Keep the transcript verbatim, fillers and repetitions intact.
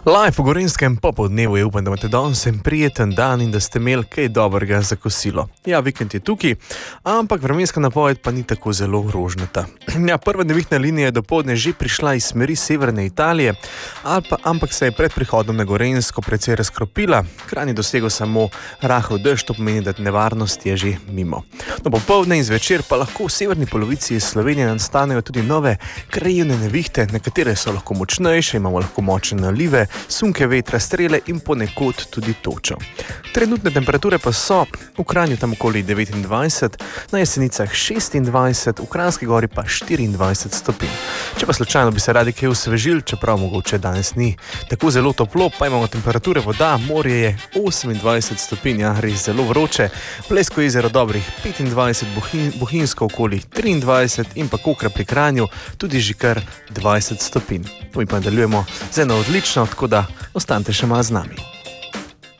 Live v Gorenjskem popoldnevu je, upam, da imate danes en prijeten dan in da ste imeli kaj dobrega za kosilo. Ja, vikend je tukaj, ampak vremenska napoved pa ni tako zelo rožnata. Ja, prva nevihna linija je dopoldne že prišla iz smeri severne Italije, pa, ampak se je pred prihodom na Gorenjsko precej razkropila. Kranj je dosegel samo rahel dež, to pomeni, da nevarnost je že mimo. No, popoldne in zvečer pa lahko v severni polovici Slovenije nastanejo tudi nove krajevne nevihte, nekatere so lahko močnejše, imamo lahko močne nalive, sunke vetra, strele in ponekod tudi točo. Trenutne temperature pa so v Kranju tam okoli devetindvajset, na Jesenicah šestindvajset, v Kranjski Gori pa štiriindvajset stopinj. Če pa slučajno bi se radi kaj osvežili, čeprav mogoče danes ni tako zelo toplo, pa imamo temperature voda, morje je osemindvajset stopinj, ja, res zelo vroče, Blejsko jezero dobrih petindvajset, Bohin, Bohinjsko okoli triindvajset in pa Kokra pri Kranju tudi že kar dvajset stopinj. Mi pa nadaljujemo z eno odlično, tako da ostanite še malo z nami.